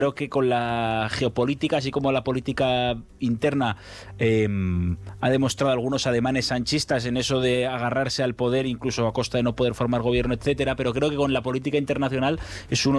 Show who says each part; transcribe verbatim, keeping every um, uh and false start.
Speaker 1: Creo que con la geopolítica, así como la política interna, eh, ha demostrado algunos ademanes sanchistas en eso de agarrarse al poder, incluso a costa de no poder formar gobierno, etcétera. Pero creo que con la política internacional es uno